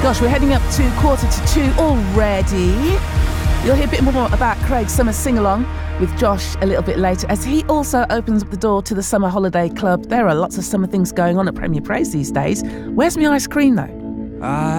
Gosh, we're heading up to 1:45 already. You'll hear a bit more about Craig's summer sing-along with Josh a little bit later, as he also opens up the door to the Summer Holiday Club. There are lots of summer things going on at Premier Praise these days. Where's my ice cream, though?